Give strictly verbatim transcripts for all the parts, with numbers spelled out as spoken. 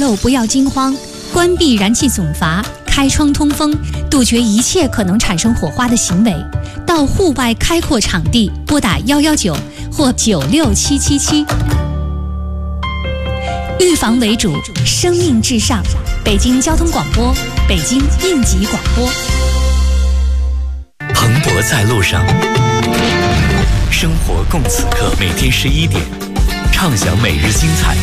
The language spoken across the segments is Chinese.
漏不要惊慌，关闭燃气总阀，开窗通风，杜绝一切可能产生火花的行为。到户外开阔场地，拨打一一九或九六七七七。预防为主，生命至上。北京交通广播，北京应急广播。 蓬勃在路上，生活共此刻。每天十一点，畅享每日精彩。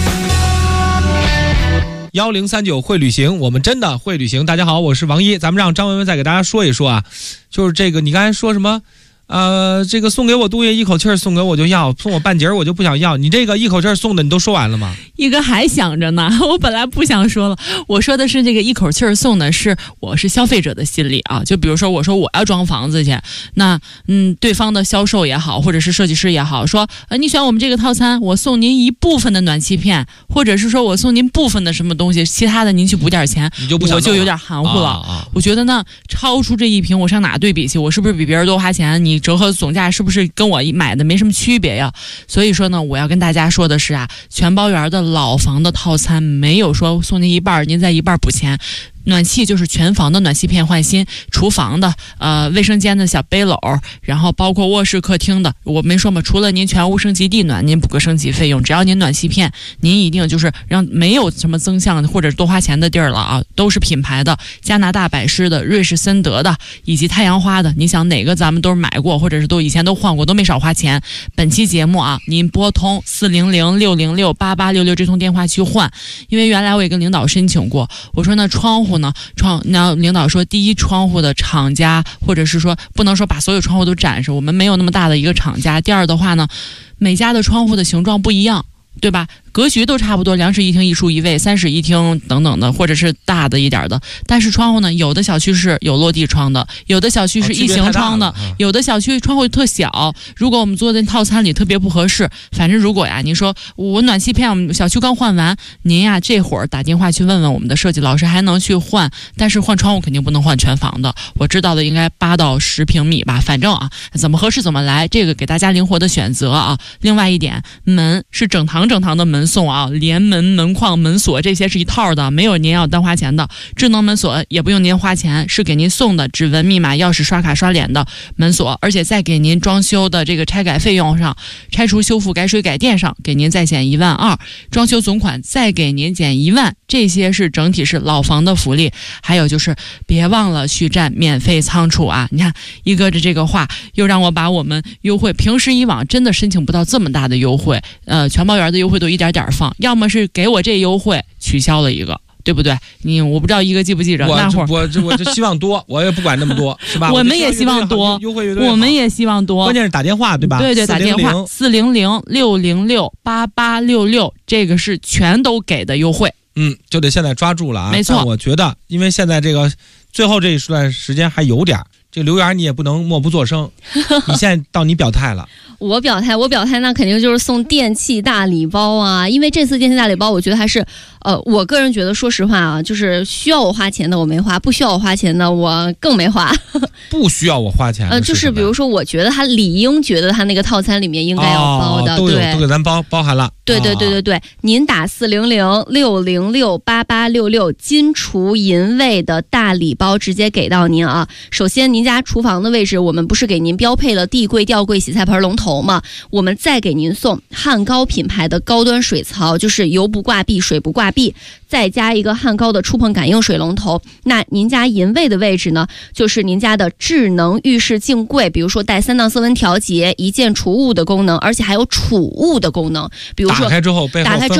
幺零三九会旅行，我们真的会旅行。大家好，我是王一，咱们让张文文再给大家说一说啊，就是这个你刚才说什么？呃，这个送给我杜月一口气儿送给我就要，送我半截儿我就不想要。你这个一口气儿送的你都说完了吗？ 一哥还想着呢，我本来不想说了，我说的是这个一口气儿送的是我是消费者的心理啊。就比如说我说我要装房子去，那嗯，对方的销售也好，或者是设计师也好，说呃你选我们这个套餐，我送您一部分的暖气片，或者是说我送您部分的什么东西，其他的您去补点钱， 你就不想我就有点含糊了。 啊啊我觉得呢，超出这一瓶，我上哪对比去？我是不是比别人多花钱？你折合总价是不是跟我买的没什么区别呀？所以说呢，我要跟大家说的是啊，全包圆的老房的套餐没有说送您一半，您再一半补钱。暖气就是全房的暖气片换新，厨房的呃卫生间的小背篓，然后包括卧室客厅的，我没说嘛，除了您全屋升级地暖您补个升级费用，只要您暖气片您一定就是让没有什么增项或者多花钱的地儿了啊，都是品牌的，加拿大百狮的，瑞士森德的，以及太阳花的，你想哪个咱们都是买过，或者是都以前都换过，都没少花钱。本期节目啊，您拨通四零零六零六八八六六这通电话去换，因为原来我也跟领导申请过，我说那窗户呢？窗，那领导说，第一，窗户的厂家，或者是说不能说把所有窗户都展示，我们没有那么大的一个厂家。第二的话呢，每家的窗户的形状不一样，对吧？格局都差不多，两室一厅一厨一卫，三室一厅等等的，或者是大的一点的。但是窗户呢，有的小区是有落地窗的，有的小区是异形窗的， 哦嗯、 有的小区窗户特小。如果我们做的套餐里特别不合适，反正如果呀，您说我暖气片我们小区刚换完，您呀这会儿打电话去问问我们的设计老师，还能去换。但是换窗户肯定不能换全房的，我知道的应该八到十平米吧，反正啊怎么合适怎么来，这个给大家灵活的选择啊。另外一点，门是整堂整堂的门送啊，连门、门框、门锁这些是一套的，没有您要单花钱的。智能门锁也不用您花钱，是给您送的指纹、密码、钥匙、刷卡、刷脸的门锁，而且再给您装修的这个拆改费用上，拆除、修复、改水、改电上，给您再减一万二，装修总款再给您减一万，这些是整体是老房的福利。还有就是别忘了续占免费仓储啊！你看一哥的这个话，又让我把我们优惠，平时以往真的申请不到这么大的优惠，呃，全包圆的优惠都一点点放，要么是给我这优惠取消了一个，对不对？你我不知道一个记不记着我那会儿， 我这我这希望多，我也不管那么多，是吧？ 我们也希望多， 优惠我们也希望多， 关键是打电话，对吧？ 对对，打电话四零零六零六八八六六，这个是全都给的优惠。 嗯，就得现在抓住了啊！ 没错， 但我觉得，因为现在这个最后这一段时间还有点，这个刘源你也不能默不作声，你现在到你表态了。 我表态，我表态，那肯定就是送电器大礼包啊！因为这次电器大礼包，我觉得还是，呃，我个人觉得，说实话啊，就是需要我花钱的我没花，不需要我花钱的我更没花。 不需要我花钱的， 呃，就是比如说，我觉得他理应觉得他那个套餐里面应该要包的， 哦、都有对， 都给咱包包含了。 对对对对对，哦、您打四零零六零六八八六六金厨银卫的大礼包直接给到您啊！首先，您家厨房的位置，我们不是给您标配了地柜、吊柜、洗菜盆、龙头吗？我们再给您送汉高品牌的高端水槽，就是油不挂壁、水不挂壁，再加一个汉高的触碰感应水龙头。那您家银卫的位置呢，就是您家的智能浴室镜柜，比如说带三档色温调节、一键除雾的功能，而且还有储物的功能，比如说打开之后，背后打开之